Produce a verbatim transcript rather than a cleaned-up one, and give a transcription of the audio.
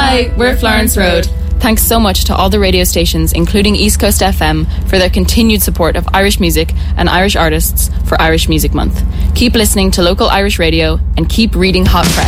Hi, we're Florence Road. Thanks so much to all the radio stations, including East Coast F M, for their continued support of Irish music and Irish artists for Irish Music Month. Keep listening to local Irish radio and keep reading Hot Press.